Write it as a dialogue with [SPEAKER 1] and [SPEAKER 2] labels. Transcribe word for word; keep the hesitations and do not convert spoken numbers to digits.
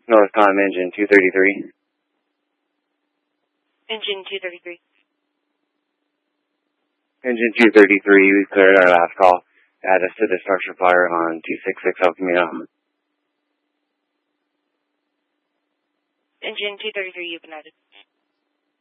[SPEAKER 1] Northcom engine two thirty-three.
[SPEAKER 2] Engine two thirty-three.
[SPEAKER 1] Engine two thirty-three, we cleared our last call. Add us to the structure fire on two sixty-six El Camino.
[SPEAKER 2] Engine two thirty-three, you've been added.